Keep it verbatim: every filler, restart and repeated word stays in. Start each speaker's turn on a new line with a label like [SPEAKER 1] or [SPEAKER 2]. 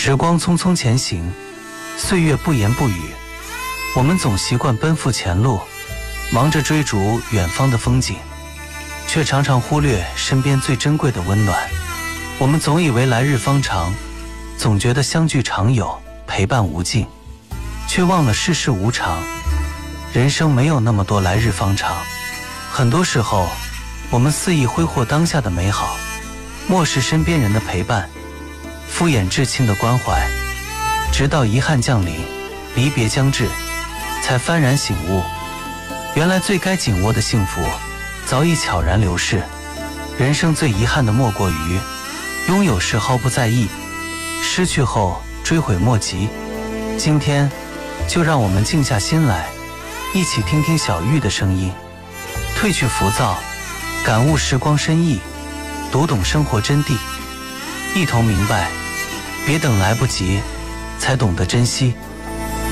[SPEAKER 1] 时光匆匆前行，岁月不言不语，我们总习惯奔赴前路，忙着追逐远方的风景，却常常忽略身边最珍贵的温暖。我们总以为来日方长，总觉得相聚常有，陪伴无尽，却忘了世事无常，人生没有那么多来日方长。很多时候，我们肆意挥霍当下的美好，漠视身边人的陪伴，敷衍至亲的关怀，直到遗憾降临，离别将至，才幡然醒悟，原来最该紧握的幸福早已悄然流逝。人生最遗憾的莫过于拥有时毫不在意，失去后追悔莫及。今天就让我们静下心来，一起听听小玉的声音，褪去浮躁，感悟时光深意，读懂生活真谛，一同明白，别等来不及才懂得珍惜。